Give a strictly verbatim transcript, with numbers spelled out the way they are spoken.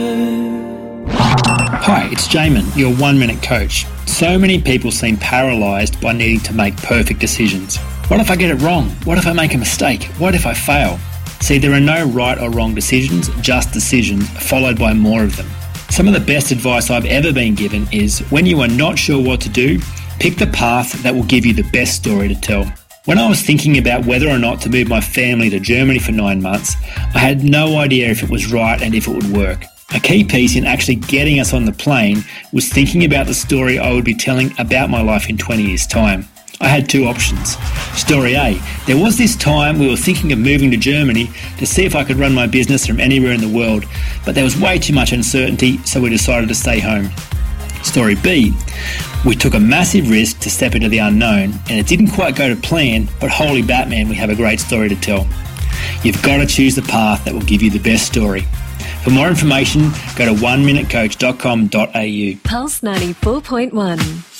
Hi, it's Jamin, your one-minute coach. So many people seem paralysed by needing to make perfect decisions. What if I get it wrong? What if I make a mistake? What if I fail? See, there are no right or wrong decisions, just decisions, followed by more of them. Some of the best advice I've ever been given is, when you are not sure what to do, pick the path that will give you the best story to tell. When I was thinking about whether or not to move my family to Germany for nine months, I had no idea if it was right and if it would work. A key piece in actually getting us on the plane was thinking about the story I would be telling about my life in twenty years' time. I had two options. Story A, there was this time we were thinking of moving to Germany to see if I could run my business from anywhere in the world, but there was way too much uncertainty, so we decided to stay home. Story B, we took a massive risk to step into the unknown, and it didn't quite go to plan, but holy Batman, we have a great story to tell. You've got to choose the path that will give you the best story. For more information, go to one minute coach dot com dot a u. Pulse ninety-four point one.